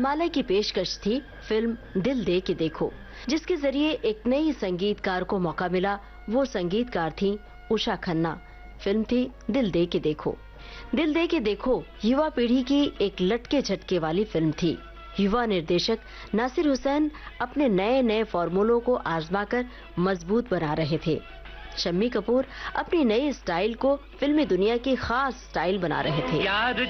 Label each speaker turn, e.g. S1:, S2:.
S1: फिल्मालय की पेशकश थी फिल्म दिल दे के देखो, जिसके जरिए एक नई संगीतकार को मौका मिला। वो संगीतकार थी उषा खन्ना। फिल्म थी दिल दे के देखो। दिल दे के देखो युवा पीढ़ी की एक लटके झटके वाली फिल्म थी। युवा निर्देशक नासिर हुसैन अपने नए नए फॉर्मूलों को आजमाकर मजबूत बना रहे थे। शम्मी कपूर अपनी नई स्टाइल को फिल्मी दुनिया की खास स्टाइल बना रहे थे।
S2: यार